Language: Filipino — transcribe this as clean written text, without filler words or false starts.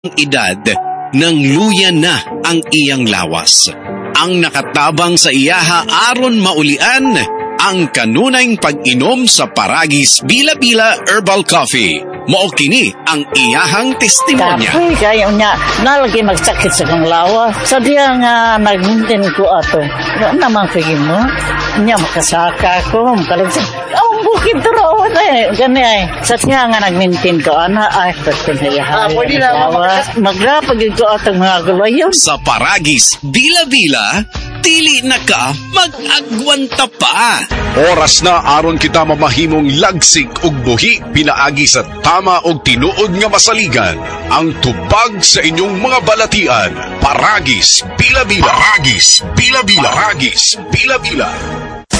edad nang luya na ang iyang lawas. Ang nakatabang sa iyaha aron maulian ang kanunayng pag-inom sa Paragis Bila-Bila Herbal Coffee. Mao kini ang iyahang testimonya. Kapoy kayo niya, nalagi magsakit sa kong lawas. Sa diya nga nagmintin ko ato. Ano naman pagin mo? Niya makasaka ko, makalagsak. Bukid turo eh. Gani ay. Sa siya nga nagmintin ko, ay, pwede na yahay. Pwede na. Magrapagin ko atong mga gulayon. Sa Paragis Bila-Bila, dili na ka mag-agwanta pa. Oras na aron kita mamahimong lagsik ug buhi pinaagi sa tama og tinuod nga masaligan. Ang tubag sa inyong mga balatian. Paragis Bila-Bila. Paragis Bila-Bila. Paragis Bila-Bila.